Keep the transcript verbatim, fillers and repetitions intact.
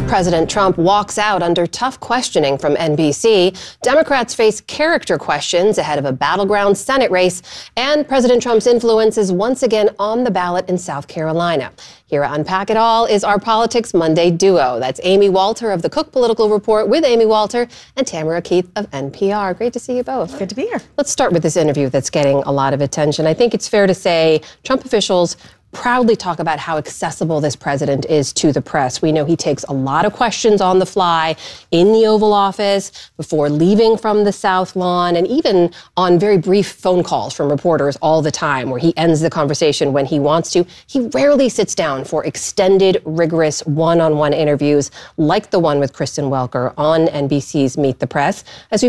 President Trump walks out under tough questioning from N B C. Democrats face character questions ahead of a battleground Senate race, and President Trump's influence is once again on the ballot in South Carolina. Here to unpack it all is our Politics Monday duo. That's Amy Walter of the Cook Political Report with Amy Walter and Tamara Keith of N P R. Great to see you both. Good to be here. Let's start with this interview that's getting a lot of attention. I think it's fair to say Trump officials proudly talk about how accessible this president is to the press. We know he takes a lot of questions on the fly in the Oval Office, before leaving from the South Lawn, and even on very brief phone calls from reporters all the time, where he ends the conversation when he wants to. He rarely sits down for extended, rigorous one-on-one interviews like the one with Kristen Welker on N B C's Meet the Press. As we